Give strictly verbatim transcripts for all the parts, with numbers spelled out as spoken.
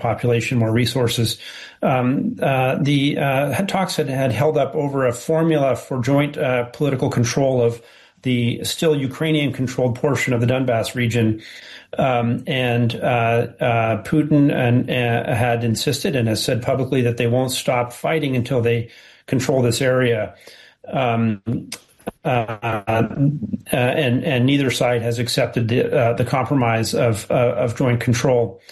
population, more resources. Um, uh, the uh, talks had, had held up over a formula for joint uh, political control of the still Ukrainian-controlled portion of the Donbass region. Um, and uh, uh, Putin and, uh, had insisted and has said publicly that they won't stop fighting until they control this area. Um, uh, uh, and, and neither side has accepted the, uh, the compromise of, uh, of joint control.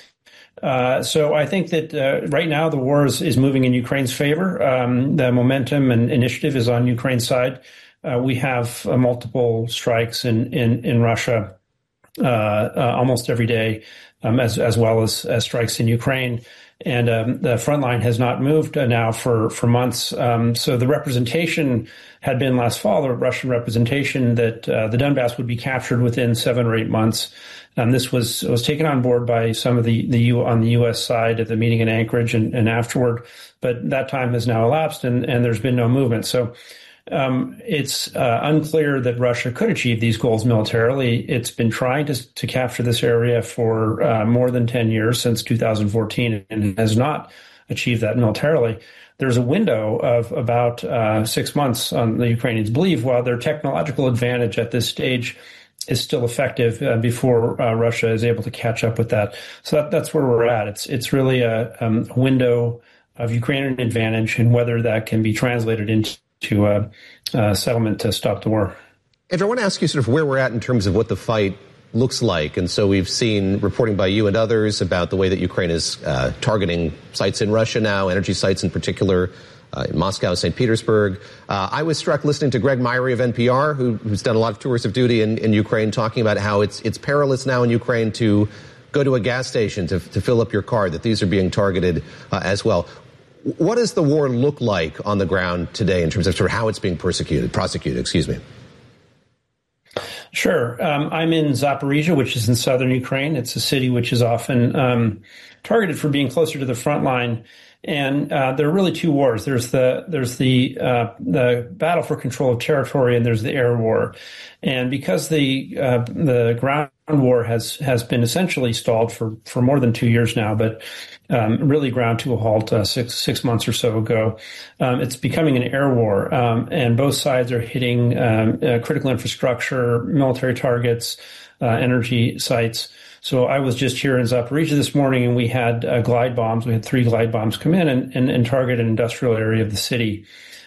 Uh, so I think that uh, right now the war is, is moving in Ukraine's favor. Um, the momentum and initiative is on Ukraine's side. Uh, we have uh, multiple strikes in, in, in Russia uh, uh, almost every day, um, as, as well as, as strikes in Ukraine. And um, the front line has not moved uh, now for, for months. Um, so the representation had been last fall, the Russian representation that uh, the Donbass would be captured within seven or eight months. Um, this was was taken on board by some of the, the U, on the U S side at the meeting in Anchorage and, and afterward. But that time has now elapsed, and, and there's been no movement. So Um, it's uh, unclear that Russia could achieve these goals militarily. It's been trying to, to capture this area for uh, more than ten years, since two thousand fourteen, and has not achieved that militarily. There's a window of about uh, six months, on the Ukrainians believe, while their technological advantage at this stage is still effective uh, before uh, Russia is able to catch up with that. So that, that's where we're at. It's, it's really a, um, a window of Ukrainian advantage, and whether that can be translated into to a, a settlement to stop the war. Andrew, I want to ask you sort of where we're at in terms of what the fight looks like. And so we've seen reporting by you and others about the way that Ukraine is uh, targeting sites in Russia now, energy sites in particular, uh, in Moscow, Saint Petersburg. Uh, I was struck listening to Greg Myrie of N P R, who, who's done a lot of tours of duty in, in Ukraine, talking about how it's it's perilous now in Ukraine to go to a gas station to, to fill up your car, that these are being targeted uh, as well. What does the war look like on the ground today in terms of sort of how it's being persecuted, prosecuted, excuse me? Sure. Um, I'm in Zaporizhia, which is in southern Ukraine. It's a city which is often um, targeted for being closer to the front line. And uh, there are really two wars. There's the there's the uh, the battle for control of territory, and there's the air war. And because the uh, the ground war has has been essentially stalled for, for more than two years now, but um, really ground to a halt uh, six six months or so ago, um, it's becoming an air war. Um, and both sides are hitting um, uh, critical infrastructure, military targets, uh, energy sites. So I was just here in Zaporizhia this morning, and we had uh, glide bombs. We had three glide bombs come in and, and, and target an industrial area of the city.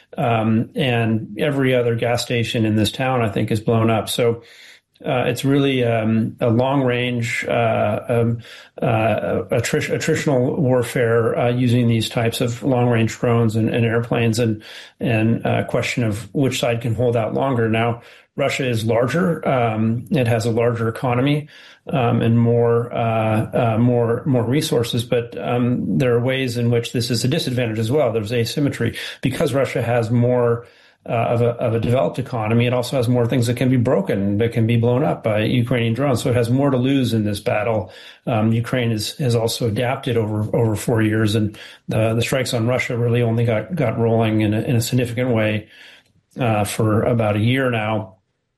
Um, and every other gas station in this town, I think, is blown up. So uh, it's really um, a long-range uh, um, uh, attrit- attritional warfare uh, using these types of long-range drones and, and airplanes, and and a question of which side can hold out longer. Now, Russia is larger. Um, it has a larger economy um, and more uh, uh, more more resources, but um, there are ways in which this is a disadvantage as well. There's asymmetry because Russia has more uh, of a of a developed economy. It also has more things that can be broken, that can be blown up by Ukrainian drones. So it has more to lose in this battle. Um, Ukraine is, has also adapted over over four years, and the the strikes on Russia really only got got rolling in a, in a significant way uh, for about a year now.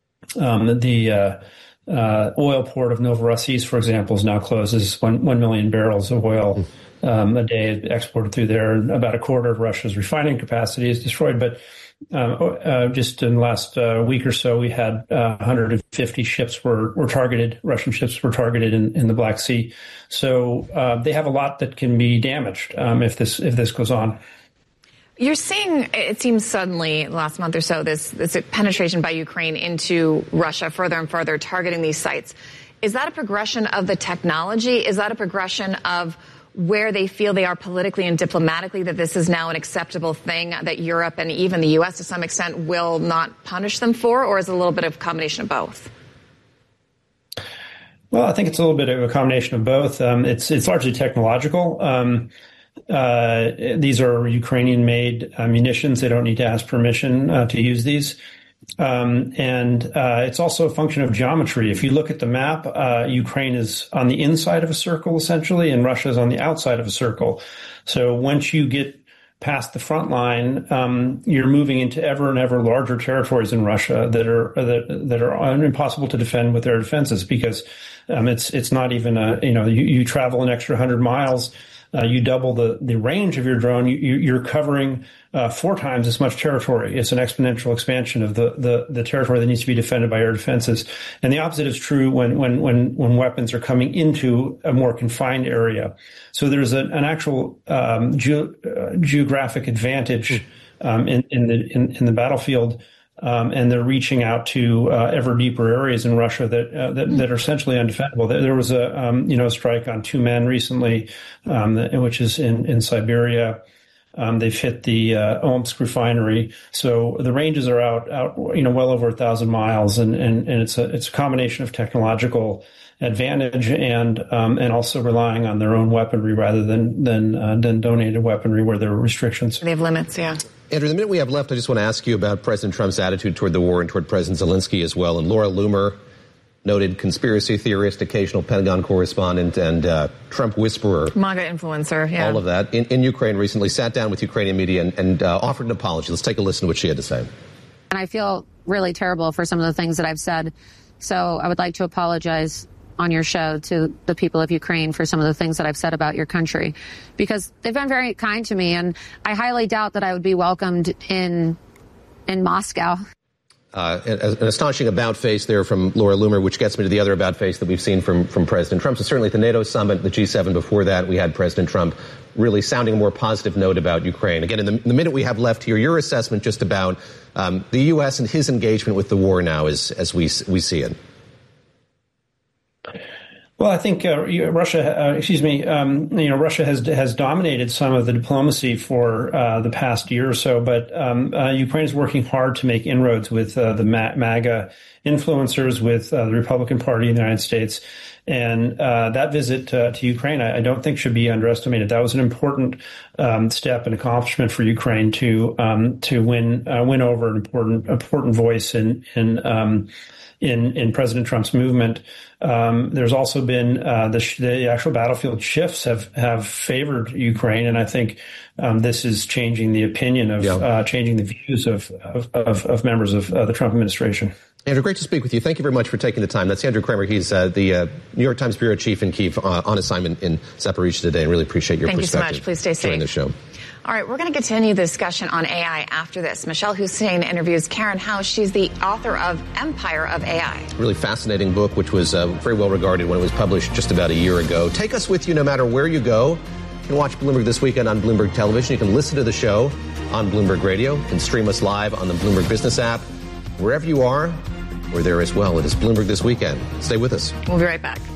Um, the uh, uh, oil port of Novorossiysk, for example, is now closed. It's one, one million barrels of oil um, a day exported through there. About a quarter of Russia's refining capacity is destroyed. But um, uh, just in the last uh, week or so, we had uh, one hundred fifty ships were, were targeted. Russian ships were targeted in, in the Black Sea. So uh, they have a lot that can be damaged um, if this if this goes on. You're seeing, it seems suddenly, last month or so, this, this penetration by Ukraine into Russia further and further, targeting these sites. Is that a progression of the technology? Is that a progression of where they feel they are politically and diplomatically, that this is now an acceptable thing that Europe and even the U S to some extent will not punish them for? Or is it a little bit of a combination of both? Well, I think it's a little bit of a combination of both. Um, it's, it's largely technological. Um, Uh, these are Ukrainian-made uh, munitions. They don't need to ask permission uh, to use these. Um, and uh, it's also a function of geometry. If you look at the map, uh, Ukraine is on the inside of a circle, essentially, and Russia is on the outside of a circle. So once you get past the front line, um, you're moving into ever and ever larger territories in Russia that are that, that are impossible to defend with their defenses, because um, it's it's not even a, you know, you, you travel an extra one hundred miles uh, you double the, the range of your drone, you, you're covering uh, four times as much territory. It's an exponential expansion of the, the, the territory that needs to be defended by air defenses. And the opposite is true when, when, when, when weapons are coming into a more confined area. So there's a, an actual um, ge- uh, geographic advantage um, in, in the in, in the battlefield. Um, and they're reaching out to uh, ever deeper areas in Russia that uh, that, that are essentially undefendable. There was a um, you know strike on two men recently, um, which is in in Siberia. Um, they've hit the uh, Omsk refinery, so the ranges are out out you know well over a thousand miles, and, and, and it's a it's a combination of technological advantage and um, and also relying on their own weaponry rather than than uh, than donated weaponry where there are restrictions. They have limits, yeah. Andrew, the minute we have left, I just want to ask you about President Trump's attitude toward the war and toward President Zelensky as well. And Laura Loomer, noted conspiracy theorist, occasional Pentagon correspondent, and uh, Trump whisperer. MAGA influencer, yeah. All of that. In, in Ukraine recently, sat down with Ukrainian media and, and uh, offered an apology. Let's take a listen to what she had to say. And I feel really terrible for some of the things that I've said. So I would like to apologize on your show to the people of Ukraine for some of the things that I've said about your country, because they've been very kind to me, and I highly doubt that I would be welcomed in in Moscow. Uh, an, an astonishing about face there from Laura Loomer, which gets me to the other about face that we've seen from, from President Trump. So certainly at the NATO summit, the G seven before that, we had President Trump really sounding a more positive note about Ukraine. Again, in the, in the minute we have left here, your assessment just about um, the U S and his engagement with the war now as, as we we see it. Well, I think uh, Russia, uh, excuse me, um, you know, Russia has has dominated some of the diplomacy for uh, the past year or so, but um, uh, Ukraine is working hard to make inroads with uh, the MAGA influencers, with uh, the Republican Party in the United States. And uh, that visit uh, to Ukraine, I, I don't think should be underestimated. That was an important um, step and accomplishment for Ukraine to um, to win uh, win over an important important voice in in um, in, in President Trump's movement. Um, there's also been uh, the, sh- the actual battlefield shifts have, have favored Ukraine, and I think um, this is changing the opinion of yeah. uh, changing the views of of, of, of members of uh, the Trump administration. Andrew, great to speak with you. Thank you very much for taking the time. That's Andrew Kramer. He's uh, the uh, New York Times bureau chief in Kyiv, uh, on assignment in Zaporizhia today, and really appreciate your Thank perspective. Thank you so much. Please stay safe. During the show. All right, we're going to continue the discussion on A I after this. Michelle Hussein interviews Karen House. She's the author of Empire of A I. Really fascinating book, which was uh, very well regarded when it was published just about a year ago. Take us with you no matter where you go. You can watch Bloomberg This Weekend on Bloomberg Television. You can listen to the show on Bloomberg Radio. You can stream us live on the Bloomberg Business app. Wherever you are, we're there as well. It is Bloomberg This Weekend. Stay with us. We'll be right back.